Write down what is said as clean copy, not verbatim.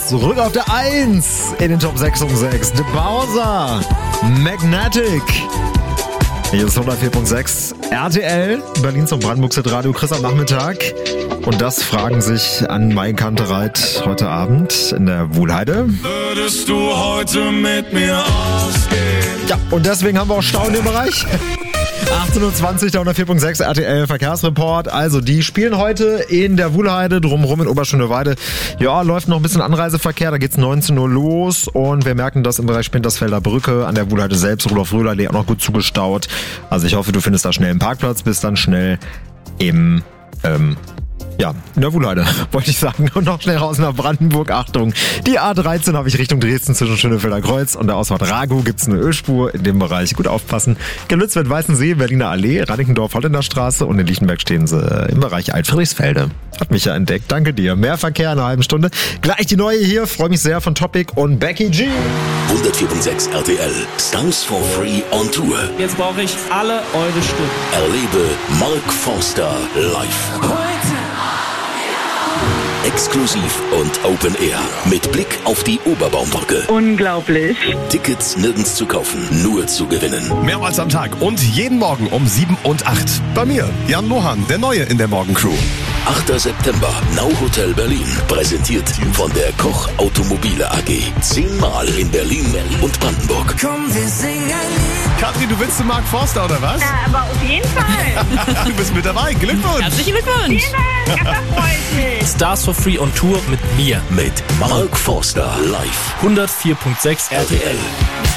zurück auf der 1 in den Top 6 um 6. The Bowser, Magnetic. Hier ist 104.6 RTL, Berlins und Brandenburgs Radio, Chris am Nachmittag. Und das fragen sich an Mai Kantereit heute Abend in der Wuhlheide. Würdest du heute mit mir ausgehen? Ja, und deswegen haben wir auch Stau in dem Bereich. 18.20 Uhr, der 104.6 RTL Verkehrsreport. Also, die spielen heute in der Wuhlheide, drumherum in Oberschöneweide. Ja, läuft noch ein bisschen Anreiseverkehr, da geht's 19 Uhr los. Und wir merken das im Bereich Spintersfelder Brücke an der Wuhlheide selbst, Rudolf-Röhler-Allee auch noch gut zugestaut. Also, ich hoffe, du findest da schnell einen Parkplatz, bist dann schnell im, in der Wuhlheide, wollte ich sagen. Und noch schnell raus nach Brandenburg. Achtung, die A13 habe ich Richtung Dresden zwischen Schönefelder Kreuz und der Ausfahrt Rago gibt's eine Ölspur in dem Bereich. Gut aufpassen. Gelützwert, Weißensee, Berliner Allee, Reinickendorf, Holländerstraße und in Lichtenberg stehen sie im Bereich Altfriedrichsfelde. Hat mich ja entdeckt. Danke dir. Mehr Verkehr in einer halben Stunde. Gleich die neue hier. Freue mich sehr von Topic und Becky G. 104.6 RTL. Stars for Free on Tour. Jetzt brauche ich alle eure Stimmen. Erlebe Mark Forster live. Heute. Exklusiv und Open Air. Mit Blick auf die Oberbaumbrücke. Unglaublich. Tickets nirgends zu kaufen, nur zu gewinnen. Mehrmals am Tag und jeden Morgen um 7 und 8. Bei mir, Jan Mohan, der Neue in der Morgencrew. 8. September, Now Hotel Berlin. Präsentiert von der Koch Automobile AG. 10-mal in Berlin und Brandenburg. Komm, wir singen. Katri, du willst zu Mark Forster, oder was? Ja, aber auf jeden Fall. Du bist mit dabei. Glückwunsch. Herzlichen Glückwunsch. Vielen Dank, das freut mich. Stars for Free on Tour mit mir. Mit Mark Forster live. 104.6 RTL.